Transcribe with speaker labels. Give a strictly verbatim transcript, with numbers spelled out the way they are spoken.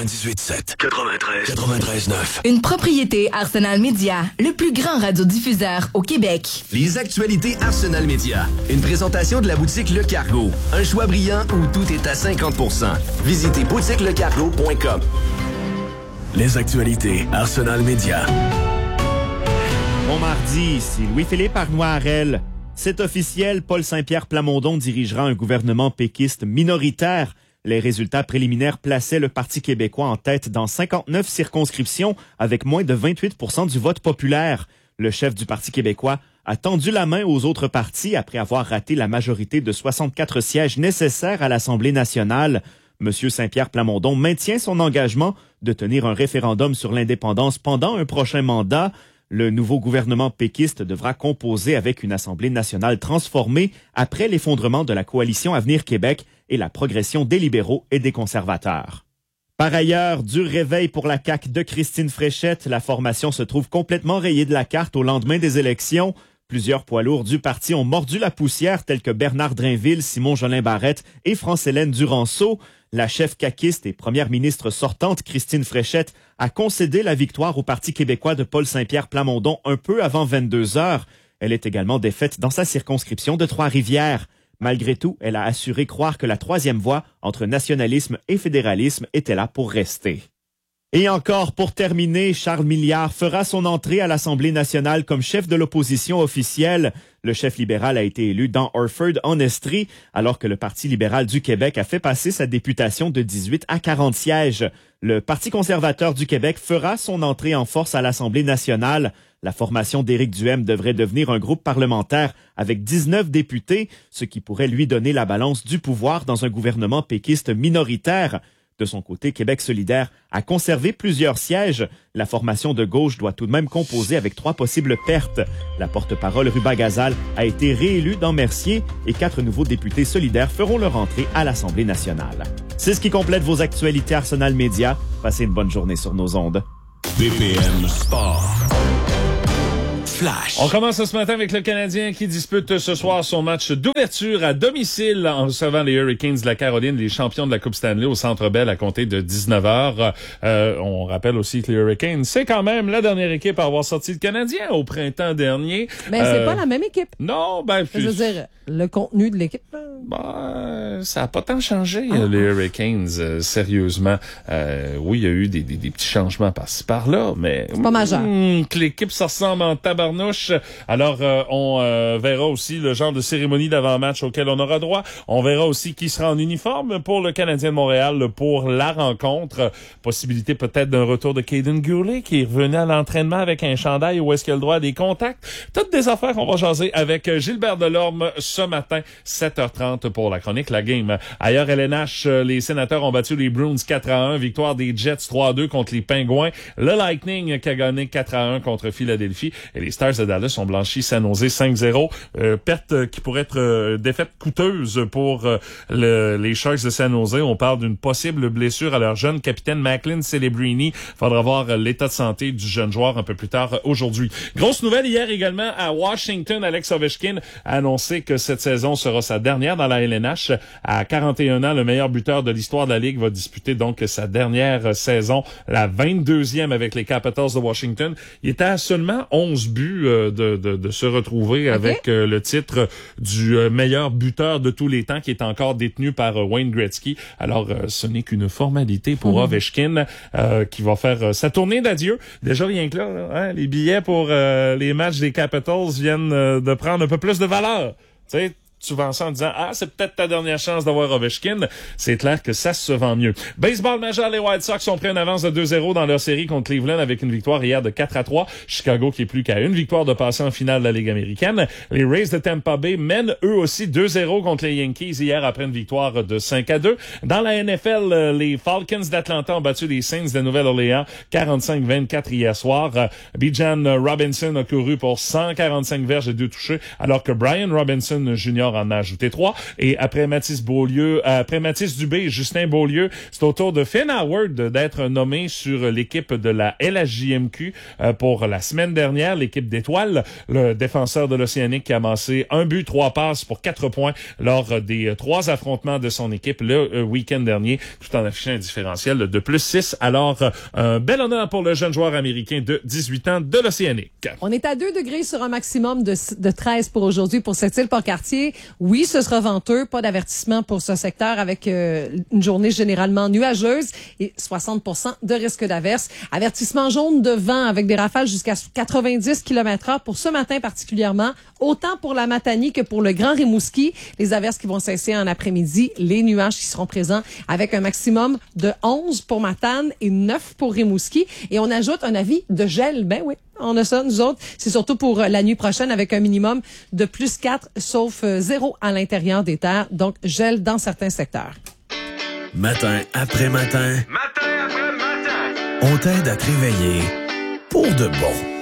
Speaker 1: quatre-vingt-dix-huit sept, quatre-vingt-treize, quatre-vingt-treize neuf.
Speaker 2: Une propriété Arsenal Média, le plus grand radiodiffuseur au Québec.
Speaker 3: Les actualités Arsenal Média. Une présentation de la boutique Le Cargo. Un choix brillant où tout est à cinquante pour cent. Visitez boutique le cargo point com.
Speaker 1: Les actualités Arsenal Média.
Speaker 4: Bon mardi, ici Louis-Philippe Arnois-Harel. C'est officiel, Paul Saint-Pierre Plamondon dirigera un gouvernement péquiste minoritaire. Les résultats préliminaires plaçaient le Parti québécois en tête dans cinquante-neuf circonscriptions avec moins de vingt-huit pour cent du vote populaire. Le chef du Parti québécois a tendu la main aux autres partis après avoir raté la majorité de soixante-quatre sièges nécessaires à l'Assemblée nationale. Monsieur Saint-Pierre Plamondon maintient son engagement de tenir un référendum sur l'indépendance pendant un prochain mandat. Le nouveau gouvernement péquiste devra composer avec une Assemblée nationale transformée après l'effondrement de la coalition Avenir Québec et la progression des libéraux et des conservateurs. Par ailleurs, dur réveil pour la C A Q de Christine Fréchette. La formation se trouve complètement rayée de la carte au lendemain des élections. Plusieurs poids lourds du parti ont mordu la poussière, tels que Bernard Drainville, Simon Jolin Barrette et France-Hélène Duranceau. La chef caquiste et première ministre sortante, Christine Fréchette, a concédé la victoire au Parti québécois de Paul Saint-Pierre Plamondon un peu avant vingt-deux heures. Elle est également défaite dans sa circonscription de Trois-Rivières. Malgré tout, elle a assuré croire que la troisième voie entre nationalisme et fédéralisme était là pour rester. Et encore, pour terminer, Charles Milliard fera son entrée à l'Assemblée nationale comme chef de l'opposition officielle. Le chef libéral a été élu dans Orford, en Estrie, alors que le Parti libéral du Québec a fait passer sa députation de dix-huit à quarante sièges. Le Parti conservateur du Québec fera son entrée en force à l'Assemblée nationale. La formation d'Éric Duhem devrait devenir un groupe parlementaire avec dix-neuf députés, ce qui pourrait lui donner la balance du pouvoir dans un gouvernement péquiste minoritaire. De son côté, Québec solidaire a conservé plusieurs sièges. La formation de gauche doit tout de même composer avec trois possibles pertes. La porte-parole Ruba Gazal a été réélue dans Mercier et quatre nouveaux députés solidaires feront leur entrée à l'Assemblée nationale. C'est ce qui complète vos actualités Arsenal Média. Passez une bonne journée sur nos ondes.
Speaker 1: B P M Sport. Flash.
Speaker 5: On commence ce matin avec le Canadien qui dispute ce soir son match d'ouverture à domicile en recevant les Hurricanes de la Caroline, les champions de la Coupe Stanley au Centre Bell à compter de dix-neuf heures. Euh, on rappelle aussi que les Hurricanes, c'est quand même la dernière équipe à avoir sorti le Canadien au printemps dernier.
Speaker 6: Mais euh, c'est pas la même équipe.
Speaker 5: Non, ben...
Speaker 6: Je veux dire, le contenu de l'équipe...
Speaker 5: Ben, ça a pas tant changé, ah. les Hurricanes, euh, sérieusement. Euh, oui, il y a eu des, des, des petits changements par-ci par-là, mais...
Speaker 6: C'est pas majeur.
Speaker 5: Hmm, que l'équipe se ressemble en tabarnouche. Alors, euh, on euh, verra aussi le genre de cérémonie d'avant-match auquel on aura droit. On verra aussi qui sera en uniforme pour le Canadien de Montréal pour la rencontre. Possibilité peut-être d'un retour de Caden Gurley qui est revenu à l'entraînement avec un chandail où est-ce qu'il a le droit à des contacts. Toutes des affaires qu'on va jaser avec Gilbert Delorme ce matin, sept heures trente pour la chronique La Game. Ailleurs, L N H, les Sénateurs ont battu les Bruins quatre à un. Victoire des Jets trois à deux contre les Pingouins. Le Lightning qui a gagné quatre à un contre Philadelphie. Et les Stars de Dallas ont blanchi San Jose cinq zéro. Euh, perte qui pourrait être euh, défaite coûteuse pour euh, le, les Sharks de San Jose. On parle d'une possible blessure à leur jeune capitaine Macklin Celebrini. Faudra voir euh, l'état de santé du jeune joueur un peu plus tard euh, aujourd'hui. Grosse nouvelle hier également à Washington. Alex Ovechkin a annoncé que cette saison sera sa dernière dans la L N H. À quarante et un ans, le meilleur buteur de l'histoire de la Ligue va disputer donc sa dernière saison, la vingt-deuxième avec les Capitals de Washington. Il était à seulement onze buts euh, de, de, de se retrouver okay. avec euh, le titre du euh, meilleur buteur de tous les temps qui est encore détenu par euh, Wayne Gretzky. Alors, euh, ce n'est qu'une formalité pour mmh. Ovechkin euh, qui va faire euh, sa tournée d'adieu. Déjà rien que là, là hein, les billets pour euh, les matchs des Capitals viennent euh, de prendre un peu plus de valeur. Tu sais, tu vends ça en disant « Ah, c'est peut-être ta dernière chance d'avoir Ovechkin », c'est clair que ça se vend mieux. Baseball majeur, les White Sox ont pris une avance de deux zéro dans leur série contre Cleveland avec une victoire hier de quatre à trois. Chicago qui est plus qu'à une victoire de passer en finale de la Ligue américaine. Les Rays de Tampa Bay mènent eux aussi deux zéro contre les Yankees hier après une victoire de cinq à deux. Dans la N F L, les Falcons d'Atlanta ont battu les Saints de Nouvelle-Orléans quarante-cinq vingt-quatre hier soir. Bijan Robinson a couru pour cent quarante-cinq verges et deux touchés alors que Brian Robinson Junior Nord en a ajouté trois. Et après Mathis Beaulieu, après Mathis Dubé et Justin Beaulieu, c'est au tour de Finn Howard d'être nommé sur l'équipe de la L H J M Q euh, pour la semaine dernière, l'équipe d'Étoiles, le défenseur de l'Océanique qui a amassé un but, trois passes pour quatre points lors des euh, trois affrontements de son équipe le euh, week-end dernier, tout en affichant un différentiel de plus six. Alors, euh, un bel honneur pour le jeune joueur américain de dix-huit ans de l'Océanique.
Speaker 6: On est à deux degrés sur un maximum de, de treize pour aujourd'hui pour cette île Port-Cartier. Oui, ce sera venteux, pas d'avertissement pour ce secteur avec euh, une journée généralement nuageuse et soixante pour cent de risque d'averse. Avertissement jaune de vent avec des rafales jusqu'à quatre-vingt-dix kilomètres heure pour ce matin particulièrement, autant pour la Matanie que pour le Grand Rimouski. Les averses qui vont cesser en après-midi, les nuages qui seront présents avec un maximum de onze pour Matane et neuf pour Rimouski. Et on ajoute un avis de gel. Ben oui, on a ça, nous autres. C'est surtout pour la nuit prochaine avec un minimum de plus quatre, sauf zéro à l'intérieur des terres. Donc, gel dans certains secteurs.
Speaker 1: Matin après matin.
Speaker 7: Matin après matin.
Speaker 1: On t'aide à te réveiller pour de bon.